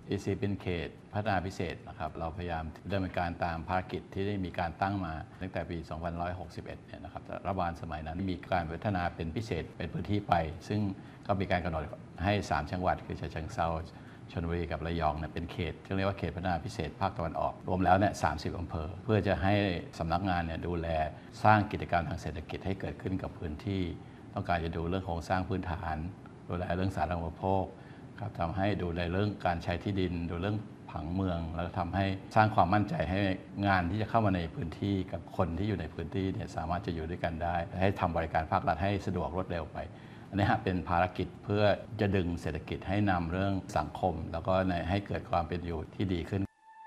EC เป็นเขตพัฒนาพิเศษนะครับเราพยายามดำเนินการตามภารกิจที่ได้มีการตั้งมาตั้งแต่ปี 2561 เนี่ยนะครับรัฐบาลสมัยนั้นมีการพัฒนาเป็นพิเศษเป็นพื้นที่ไปซึ่งก็มีการกำหนดให้3จังหวัดคือฉะเชิงเทราชลบุรีกับระยองเนี่ยเป็นเขตที่เรียกว่าเขตพัฒนาพิเศษภาคตะวันออกรวมแล้วเนี่ย30 อำเภอเพื่อจะให้สำนักงานเนี่ยดูแลสร้างกิจกรรมทางเศรษฐกิจให้เกิดขึ้นกับพื้นที่ต้องการจะดูเรื่องโครงสร้างพื้นฐานดูแลเรื่องสาธารณูปโภคครับทำให้ดูในเรื่องการใช้ที่ดินดูเรื่องผังเมืองแล้วทำให้สร้างความมั่นใจให้งานที่จะเข้ามาในพื้นที่กับคนที่อยู่ในพื้นที่เนี่ยสามารถจะอยู่ด้วยกันได้ให้ทำบริการภาครัฐให้สะดวกรวดเร็วไปอันนี้เป็นภารกิจเพื่อจะดึงเศรษฐกิจให้นำเรื่องสังคมแล้วก็ให้เกิดความเป็นอยู่ที่ดีขึ้น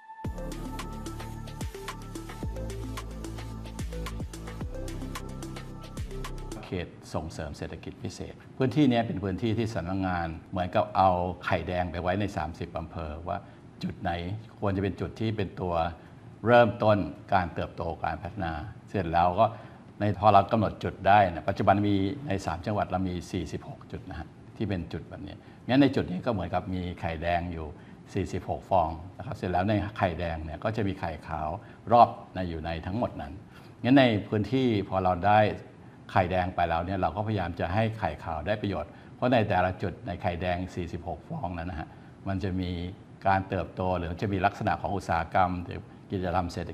เขตส่งเสริมเศรษฐกิจพิเศษพื้นที่นี้เป็นพื้นที่ที่สำนักงานเหมือนกับเอาไข่แดงไปไว้ใน30 อำเภอว่าจุดไหนควรจะเป็นจุดที่เป็นตัวเริ่มต้นการเติบโตการพัฒนาเสร็จแล้วก็พอเรากำหนดจุดได้นะปัจจุบันมีใน3จังหวัดเรามี46จุดนะฮะที่เป็นจุดแบบนี้งั้นในจุดนี้ก็เหมือนกับมีไข่แดงอยู่46ฟองนะครับเสร็จแล้วในไข่แดงเนี่ยก็จะมีไข่ขาวรอบอยู่ในทั้งหมดนั้นงั้นในพื้นที่พอเราได้ไข่แดงไปแล้วเนี่ยเราก็พยายามจะให้ไข่ขาวได้ประโยชน์เพราะในแต่ละจุดในไข่แดง46ฟองนั้นนะฮะมันจะมีการเติบโตหรือจะมีลักษณะของอุตสาหกรรมหรือกิจกรรมเศรษฐ